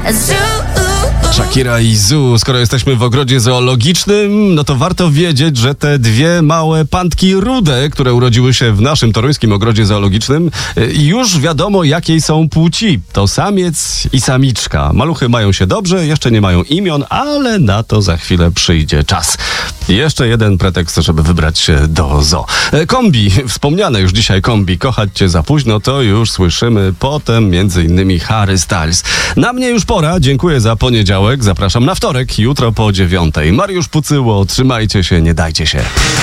Shakira i Zoo. Skoro jesteśmy w ogrodzie zoologicznym, no to warto wiedzieć, że te dwie małe pantki rude, które urodziły się w naszym toruńskim ogrodzie zoologicznym, już wiadomo jakiej są płci. To samiec i samiczka. Maluchy mają się dobrze, jeszcze nie mają imion, ale na to za chwilę przyjdzie czas. Jeszcze jeden pretekst, żeby wybrać się do zoo. Kombi, wspomniane już dzisiaj Kombi, Kochać cię za późno, to już słyszymy potem między innymi Harry Styles. Na mnie już pora, dziękuję za poniedziałek, zapraszam na wtorek, jutro po 9:00. Mariusz Pucyło, trzymajcie się, nie dajcie się.